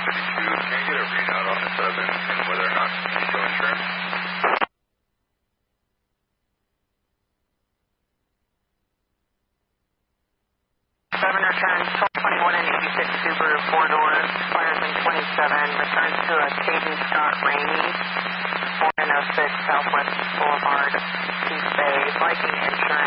Can you get a readout on the 7 and whether or not you show insurance? Returns 1221 and 86 Subaru 4-door, fires in 27, returns to a Caden Scott Rainey, 4906 Southwest Boulevard, East Bay, Viking Insurance.